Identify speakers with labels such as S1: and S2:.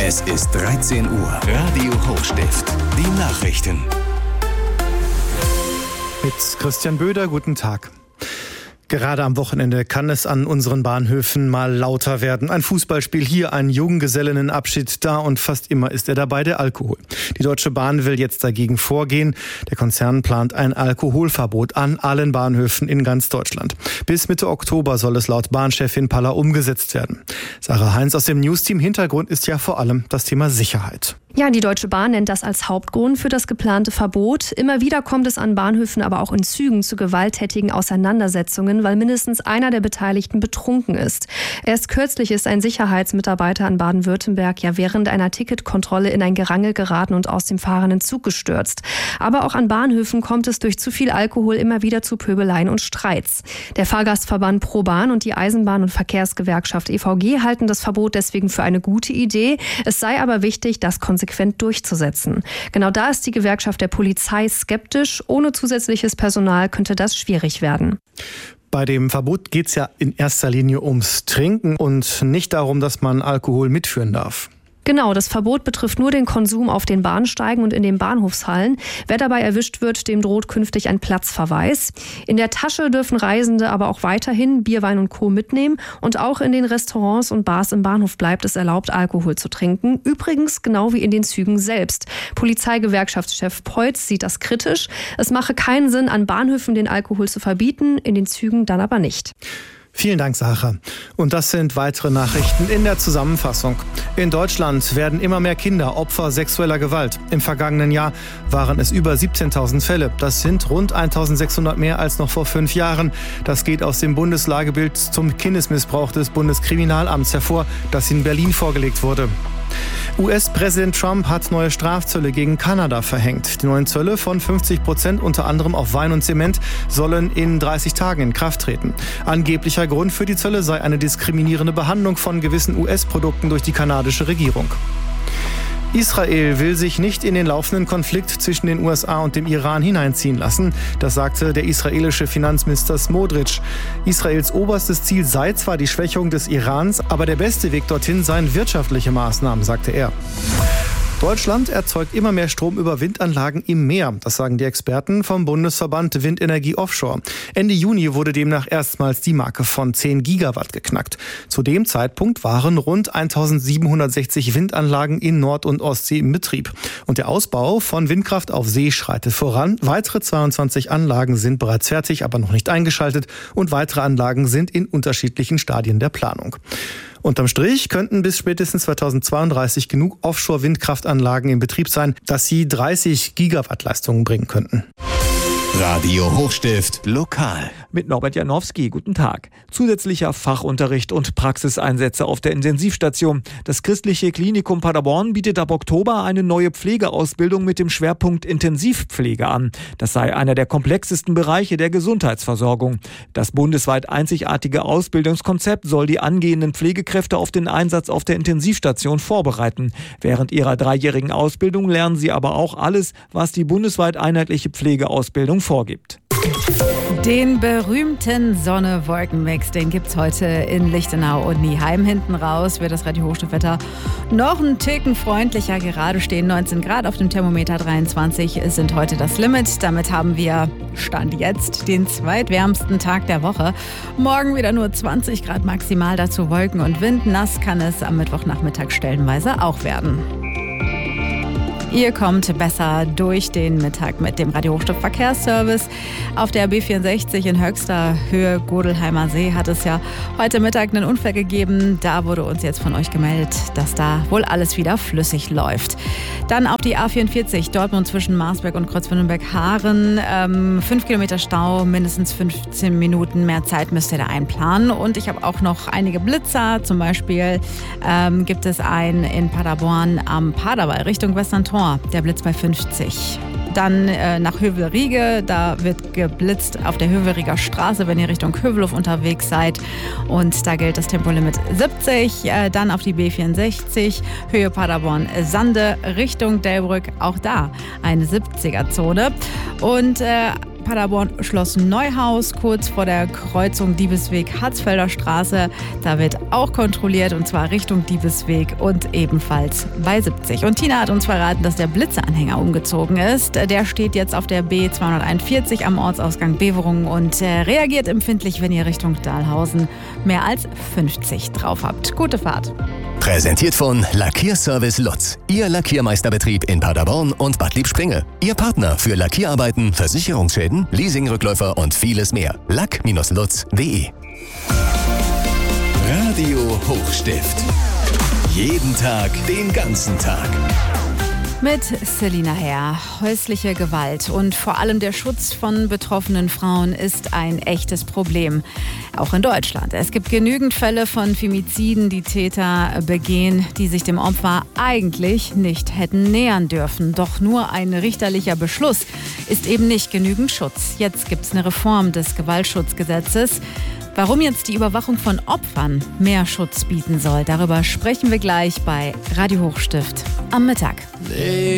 S1: Es ist 13 Uhr. Radio Hochstift. Die Nachrichten.
S2: Mit Christian Böder, guten Tag. Gerade am Wochenende kann es an unseren Bahnhöfen mal lauter werden. Ein Fußballspiel hier, ein Junggesellinnenabschied da und fast immer ist er dabei, der Alkohol. Die Deutsche Bahn will jetzt dagegen vorgehen. Der Konzern plant ein Alkoholverbot an allen Bahnhöfen in ganz Deutschland. Bis Mitte Oktober soll es laut Bahnchefin Paller umgesetzt werden. Sarah Heinz aus dem Newsteam. Hintergrund ist ja vor allem das Thema Sicherheit.
S3: Ja, die Deutsche Bahn nennt das als Hauptgrund für das geplante Verbot. Immer wieder kommt es an Bahnhöfen, aber auch in Zügen zu gewalttätigen Auseinandersetzungen, weil mindestens einer der Beteiligten betrunken ist. Erst kürzlich ist ein Sicherheitsmitarbeiter in Baden-Württemberg ja während einer Ticketkontrolle in ein Gerangel geraten und aus dem fahrenden Zug gestürzt. Aber auch an Bahnhöfen kommt es durch zu viel Alkohol immer wieder zu Pöbeleien und Streits. Der Fahrgastverband ProBahn und die Eisenbahn- und Verkehrsgewerkschaft EVG halten das Verbot deswegen für eine gute Idee. Es sei aber wichtig, das konsequent durchzusetzen. Genau da ist die Gewerkschaft der Polizei skeptisch. Ohne zusätzliches Personal könnte das schwierig werden.
S2: Bei dem Verbot geht es ja in erster Linie ums Trinken und nicht darum, dass man Alkohol mitführen darf.
S3: Genau, das Verbot betrifft nur den Konsum auf den Bahnsteigen und in den Bahnhofshallen. Wer dabei erwischt wird, dem droht künftig ein Platzverweis. In der Tasche dürfen Reisende aber auch weiterhin Bier, Wein und Co. mitnehmen. Und auch in den Restaurants und Bars im Bahnhof bleibt es erlaubt, Alkohol zu trinken. Übrigens genau wie in den Zügen selbst. Polizeigewerkschaftschef Peutz sieht das kritisch. Es mache keinen Sinn, an Bahnhöfen den Alkohol zu verbieten, in den Zügen dann aber nicht.
S2: Vielen Dank, Sarah. Und das sind weitere Nachrichten in der Zusammenfassung. In Deutschland werden immer mehr Kinder Opfer sexueller Gewalt. Im vergangenen Jahr waren es über 17.000 Fälle. Das sind rund 1.600 mehr als noch vor 5 Jahren. Das geht aus dem Bundeslagebild zum Kindesmissbrauch des Bundeskriminalamts hervor, das in Berlin vorgelegt wurde. US-Präsident Trump hat neue Strafzölle gegen Kanada verhängt. Die neuen Zölle von 50%, unter anderem auf Wein und Zement, sollen in 30 Tagen in Kraft treten. Angeblicher Grund für die Zölle sei eine diskriminierende Behandlung von gewissen US-Produkten durch die kanadische Regierung. Israel will sich nicht in den laufenden Konflikt zwischen den USA und dem Iran hineinziehen lassen. Das sagte der israelische Finanzminister Smotrich. Israels oberstes Ziel sei zwar die Schwächung des Irans, aber der beste Weg dorthin seien wirtschaftliche Maßnahmen, sagte er. Deutschland erzeugt immer mehr Strom über Windanlagen im Meer. Das sagen die Experten vom Bundesverband Windenergie Offshore. Ende Juni wurde demnach erstmals die Marke von 10 Gigawatt geknackt. Zu dem Zeitpunkt waren rund 1760 Windanlagen in Nord- und Ostsee im Betrieb. Und der Ausbau von Windkraft auf See schreitet voran. Weitere 22 Anlagen sind bereits fertig, aber noch nicht eingeschaltet. Und weitere Anlagen sind in unterschiedlichen Stadien der Planung. Unterm Strich könnten bis spätestens 2032 genug Offshore-Windkraftanlagen in Betrieb sein, dass sie 30 Gigawatt Leistungen bringen könnten.
S1: Radio Hochstift lokal.
S4: Mit Norbert Janowski, guten Tag. Zusätzlicher Fachunterricht und Praxiseinsätze auf der Intensivstation. Das Christliche Klinikum Paderborn bietet ab Oktober eine neue Pflegeausbildung mit dem Schwerpunkt Intensivpflege an. Das sei einer der komplexesten Bereiche der Gesundheitsversorgung. Das bundesweit einzigartige Ausbildungskonzept soll die angehenden Pflegekräfte auf den Einsatz auf der Intensivstation vorbereiten. Während ihrer 3-jährigen Ausbildung lernen sie aber auch alles, was die bundesweit einheitliche Pflegeausbildung vorgibt.
S5: Den berühmten Sonne-Wolken-Mix, den gibt's heute in Lichtenau und Nieheim. Hinten raus wird das Radio Hochstift-Wetter noch einen Ticken freundlicher. Gerade stehen 19 Grad auf dem Thermometer, 23 sind heute das Limit. Damit haben wir, Stand jetzt, den zweitwärmsten Tag der Woche. Morgen wieder nur 20 Grad maximal, dazu Wolken und Wind. Nass kann es am Mittwochnachmittag stellenweise auch werden. Ihr kommt besser durch den Mittag mit dem Radio Hochstift Verkehrsservice. Auf der B64 in Höxter, Höhe Godelheimer See, hat es ja heute Mittag einen Unfall gegeben. Da wurde uns jetzt von euch gemeldet, dass da wohl alles wieder flüssig läuft. Dann auf die A44 Dortmund zwischen Marsberg und Kreuzwindenberg-Haaren. 5 Kilometer Stau, mindestens 15 Minuten mehr Zeit müsst ihr da einplanen. Und ich habe auch noch einige Blitzer. Zum Beispiel gibt es einen in Paderborn am Paderwall Richtung Westerntor. Der Blitz bei 50. Dann nach Hövelriege, da wird geblitzt auf der Hövelrieger Straße, wenn ihr Richtung Hövelhof unterwegs seid. Und da gilt das Tempolimit 70. Dann auf die B64, Höhe Paderborn-Sande, Richtung Delbrück, auch da eine 70er-Zone. Und Paderborn Schloss Neuhaus, kurz vor der Kreuzung Diebesweg-Harzfelder Straße. Da wird auch kontrolliert, und zwar Richtung Diebesweg und ebenfalls bei 70. Und Tina hat uns verraten, dass der Blitzeanhänger umgezogen ist. Der steht jetzt auf der B241 am Ortsausgang Beverungen und reagiert empfindlich, wenn ihr Richtung Dahlhausen mehr als 50 drauf habt. Gute Fahrt.
S1: Präsentiert von Lackierservice Lutz. Ihr Lackiermeisterbetrieb in Paderborn und Bad Liebspringe. Ihr Partner für Lackierarbeiten, Versicherungsschäden, Leasingrückläufer und vieles mehr. Lack-lutz.de. Radio Hochstift. Jeden Tag, den ganzen Tag.
S5: Mit Selina Herr. Häusliche Gewalt und vor allem der Schutz von betroffenen Frauen ist ein echtes Problem. Auch in Deutschland. Es gibt genügend Fälle von Femiziden, die Täter begehen, die sich dem Opfer eigentlich nicht hätten nähern dürfen. Doch nur ein richterlicher Beschluss ist eben nicht genügend Schutz. Jetzt gibt es eine Reform des Gewaltschutzgesetzes. Warum jetzt die Überwachung von Opfern mehr Schutz bieten soll, darüber sprechen wir gleich bei Radio Hochstift am Mittag.